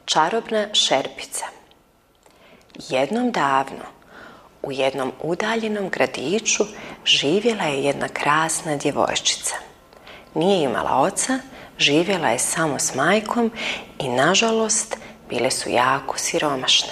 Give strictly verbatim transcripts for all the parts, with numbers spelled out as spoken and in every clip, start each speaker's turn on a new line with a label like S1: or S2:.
S1: Čarobna šerpica. Jednom davno, u jednom udaljenom gradiću živjela je jedna krasna djevojčica. Nije imala oca, živjela je samo s majkom i, nažalost, bile su jako siromašne.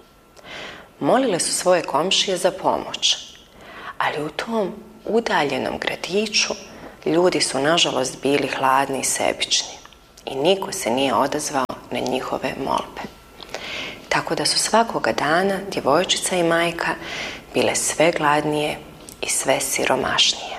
S1: Molile su svoje komšije za pomoć, ali u tom udaljenom gradiću ljudi su, nažalost, bili hladni i sebični i niko se nije odazvao na njihove molbe. Tako da su svakoga dana djevojčica i majka bile sve gladnije i sve siromašnije.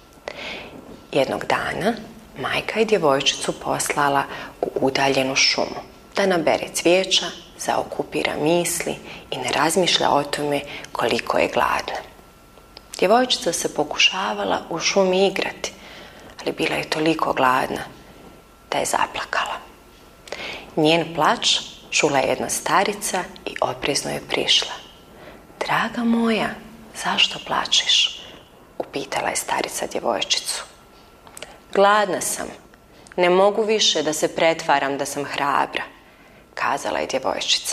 S1: Jednog dana majka je djevojčicu poslala u udaljenu šumu da nabere cvijeća, zaokupira misli i ne razmišlja o tome koliko je gladna. Djevojčica se pokušavala u šumi igrati, ali bila je toliko gladna da je zaplakala. Njen plač čula je jedna starica i oprezno je prišla. "Draga moja, zašto plačeš?" upitala je starica djevojčicu. "Gladna sam, ne mogu više da se pretvaram da sam hrabra", kazala je djevojčica.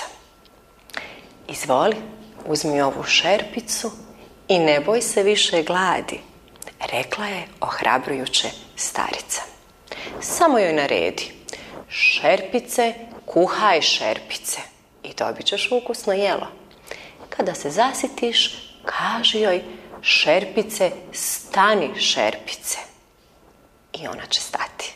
S1: "Izvoli, uzmi ovu šerpicu i ne boj se više gladi", rekla je ohrabrujuće starica. "Samo joj naredi: šerpice, kuhaj šerpice i dobit ćeš ukusno jelo. Kada se zasitiš, kaži joj: šerpice, stani šerpice." I ona će stati.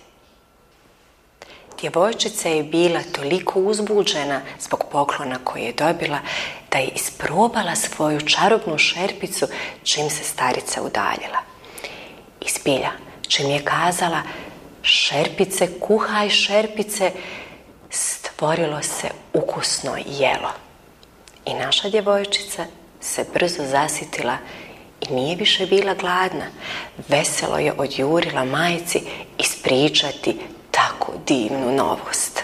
S1: Djevojčica je bila toliko uzbuđena zbog poklona koji je dobila da je isprobala svoju čarobnu šerpicu čim se starica udaljila. I zbilja, čim je kazala: šerpice, kuhaj šerpice, stvorilo se ukusno jelo. I naša djevojčica se brzo zasitila i nije više bila gladna. Veselo je odjurila majci ispričati tako divnu novost.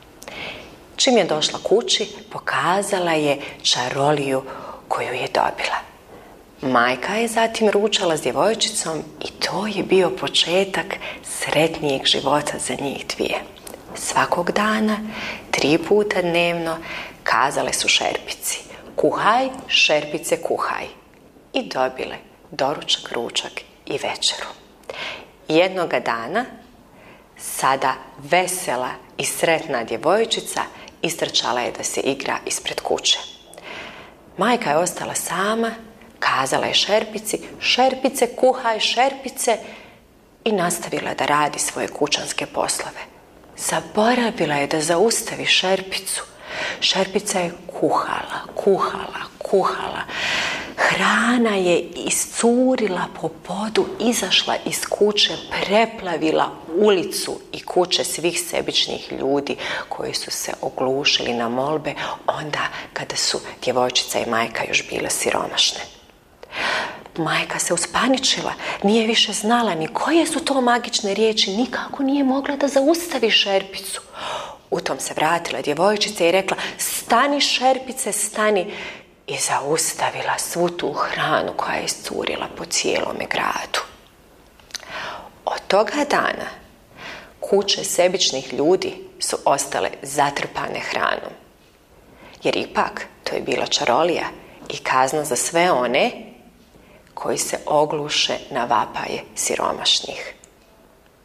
S1: Čim je došla kući, pokazala je čaroliju koju je dobila. Majka je zatim ručala s djevojčicom i to je bio početak sretnijeg života za njih dvije. Svakog dana, tri puta dnevno, kazale su šerpici: kuhaj, šerpice, kuhaj. I dobile doručak, ručak i večeru. Jednoga dana, sada vesela i sretna djevojčica istrčala je da se igra ispred kuće. Majka je ostala sama, kazala je šerpici: šerpice, kuhaj, šerpice, i nastavila da radi svoje kućanske poslove. Zaboravila je da zaustavi šerpicu. Šerpica je kuhala, kuhala, kuhala. Hrana je iscurila po podu, izašla iz kuće, preplavila ulicu i kuće svih sebičnih ljudi koji su se oglušili na molbe onda kada su djevojčica i majka još bile siromašne. Majka se uspaničila, nije više znala ni koje su to magične riječi, nikako nije mogla da zaustavi šerpicu. U tom se vratila djevojčica i rekla: stani šerpice, stani, i zaustavila svu tu hranu koja je iscurila po cijelome gradu. Od toga dana kuće sebičnih ljudi su ostale zatrpane hranom. Jer ipak to je bila čarolija i kazna za sve one koji se ogluše na vapaje siromašnih.